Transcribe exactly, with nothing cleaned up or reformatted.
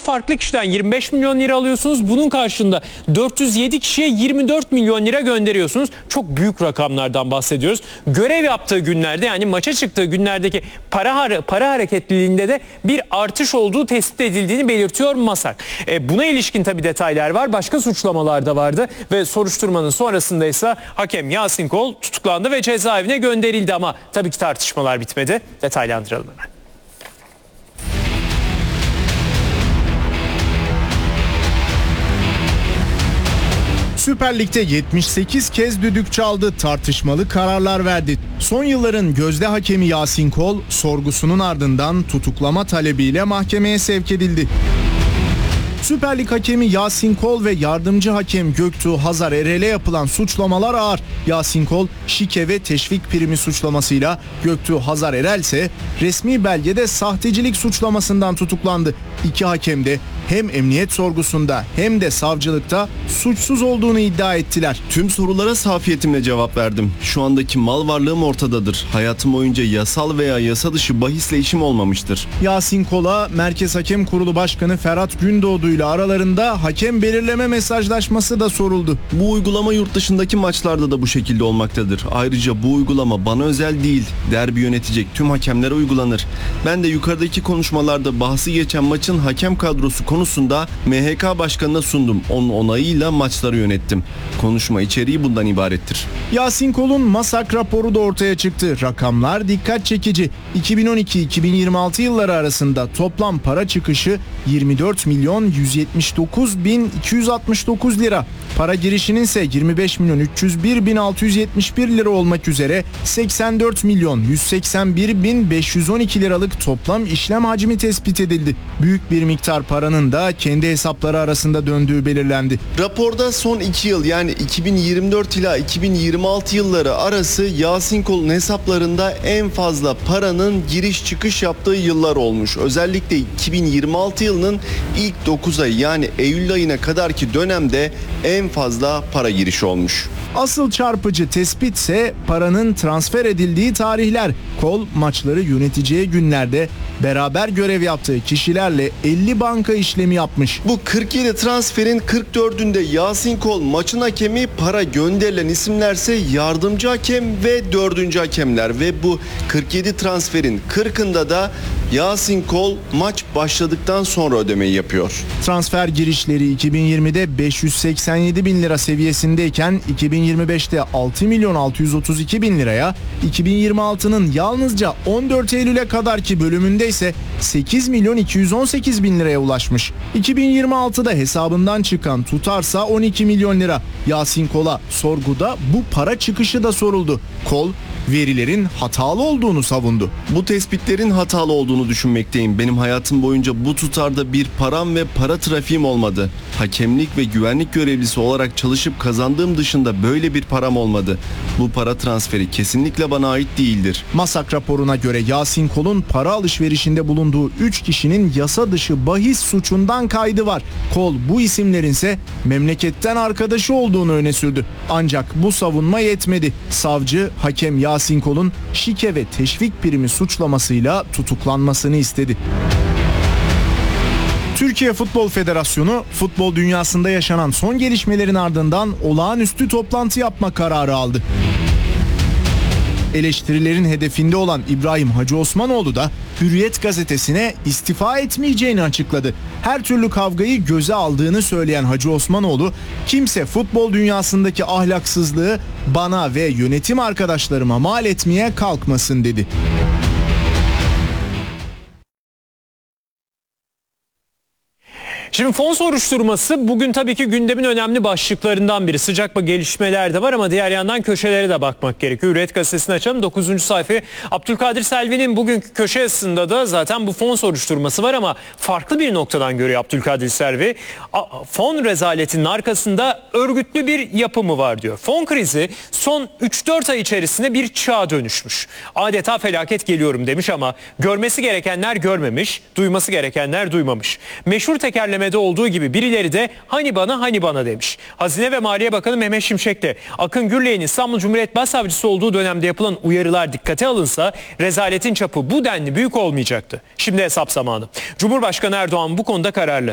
farklı kişiden yirmi beş milyon lira alıyorsunuz. Bunun karşılığında dört yüz yedi kişiye yirmi dört milyon lira gönderiyorsunuz. Çok büyük rakamlardan bahsediyoruz. Görev yaptığı günlerde, yani maça çıktığı günlerdeki para para hareketliliğinde de bir artış olduğu tespit edildiğini belirtiyor MASAK. E, buna ilişkin tabii detaylar var. Başka suçlamalar da vardı ve soruşturmanın sonrasında ise hakem Yasin Kol tutuklandı ve cezaevine gönderildi, ama tabii ki tartışmalar bitmedi. Detaylandıralım hemen. Süper Lig'de yetmiş sekiz kez düdük çaldı, tartışmalı kararlar verdi. Son yılların gözde hakemi Yasin Kol, sorgusunun ardından tutuklama talebiyle mahkemeye sevk edildi. Süper Lig hakemi Yasin Kol ve yardımcı hakem Göktuğ Hazar Erel'e yapılan suçlamalar ağır. Yasin Kol şike ve teşvik primi suçlamasıyla, Göktuğ Hazar Erel ise resmi belgede sahtecilik suçlamasından tutuklandı. İki hakem de hem emniyet sorgusunda hem de savcılıkta suçsuz olduğunu iddia ettiler. Tüm sorulara safiyetimle cevap verdim. Şu andaki mal varlığım ortadadır. Hayatım boyunca yasal veya yasa dışı bahisle işim olmamıştır. Yasin Kol'a Merkez Hakem Kurulu Başkanı Ferhat Gündoğdu ile aralarında hakem belirleme mesajlaşması da soruldu. Bu uygulama yurt dışındaki maçlarda da bu şekilde olmaktadır. Ayrıca bu uygulama bana özel değil. Derbi yönetecek tüm hakemlere uygulanır. Ben de yukarıdaki konuşmalarda bahsi geçen maçın hakem kadrosu konusunda M H K Başkanı'na sundum. Onun onayıyla maçları yönettim. Konuşma içeriği bundan ibarettir. Yasin Kol'un MASAK raporu da ortaya çıktı. Rakamlar dikkat çekici. iki bin on iki iki bin yirmi altı yılları arasında toplam para çıkışı yirmi dört milyon yüz yetmiş dokuz bin iki yüz altmış dokuz lira. Para girişinin ise yirmi beş milyon üç yüz bir bin altı yüz yetmiş bir lira olmak üzere seksen dört milyon yüz seksen bir bin beş yüz on iki liralık toplam işlem hacmi tespit edildi. Büyük bir miktar paranın da kendi hesapları arasında döndüğü belirlendi. Raporda son iki yıl, yani iki bin yirmi dört ila iki bin yirmi altı yılları arası Yasin Kol'un hesaplarında en fazla paranın giriş çıkış yaptığı yıllar olmuş. Özellikle iki bin yirmi altı yılının ilk dokuz ayı, yani Eylül ayına kadarki dönemde en fazla para girişi olmuş. Asıl çarpıcı tespit ise paranın transfer edildiği tarihler. Kol maçları yöneteceği günlerde beraber görev yaptığı kişilerle elli banka işlemi yapmış. Bu kırk yedi transferin kırk dördünde Yasin Kol maçın hakemi, para gönderilen isimlerse yardımcı hakem ve dördüncü hakemler ve bu kırk yedi transferin kırkında da Yasin Kol maç başladıktan sonra ödemeyi yapıyor. Transfer girişleri iki bin yirmide beş yüz seksen yedi bin lira seviyesindeyken iki bin yirmi beşte altı milyon altı yüz otuz iki bin liraya, iki bin yirmi altının yalnızca on dört Eylül'e kadarki bölümünde ise sekiz milyon iki yüz on sekiz bin liraya ulaşmış. iki bin yirmi altıda hesabından çıkan tutarsa on iki milyon lira. Yasin Kol'a sorguda bu para çıkışı da soruldu. Kol verilerin hatalı olduğunu savundu. Bu tespitlerin hatalı olduğunu düşünmekteyim. Benim hayatım boyunca bu tutarda bir param ve para trafiğim olmadı. Hakemlik ve güvenlik görevlisi olarak çalışıp kazandığım dışında böyle bir param olmadı. Bu para transferi kesinlikle bana ait değildir. MASAK raporuna göre Yasin Kol'un para alışverişinde bulunduğu üç kişinin yasa dışı bahis suçundan kaydı var. Kol bu isimlerin ise memleketten arkadaşı olduğunu öne sürdü. Ancak bu savunma yetmedi. Savcı hakem Yasin Kol'un şike ve teşvik primi suçlamasıyla tutuklanmasını istedi. Türkiye Futbol Federasyonu futbol dünyasında yaşanan son gelişmelerin ardından olağanüstü toplantı yapma kararı aldı. Eleştirilerin hedefinde olan İbrahim Hacı Osmanoğlu da Hürriyet gazetesine istifa etmeyeceğini açıkladı. Her türlü kavgayı göze aldığını söyleyen Hacı Osmanoğlu, kimse futbol dünyasındaki ahlaksızlığı bana ve yönetim arkadaşlarıma mal etmeye kalkmasın dedi. Şimdi fon soruşturması bugün tabii ki gündemin önemli başlıklarından biri. Sıcak gelişmeler de var ama diğer yandan köşelere de bakmak gerekiyor. Hürriyet gazetesini açalım. dokuzuncu sayfayı. Abdülkadir Selvi'nin bugünkü köşe yazısında da zaten bu fon soruşturması var ama farklı bir noktadan görüyor Abdülkadir Selvi. Fon rezaletinin arkasında örgütlü bir yapı mı var diyor. Fon krizi son üç dört ay içerisinde bir çağa dönüşmüş. Adeta felaket geliyorum demiş ama görmesi gerekenler görmemiş, duyması gerekenler duymamış. Meşhur tekerleme olduğu gibi birileri de hani bana hani bana demiş. Hazine ve Maliye Bakanı Mehmet Şimşek de Akın Gürley'in İstanbul Cumhuriyet Başsavcısı olduğu dönemde yapılan uyarılar dikkate alınsa rezaletin çapı bu denli büyük olmayacaktı. Şimdi hesap zamanı. Cumhurbaşkanı Erdoğan bu konuda kararlı.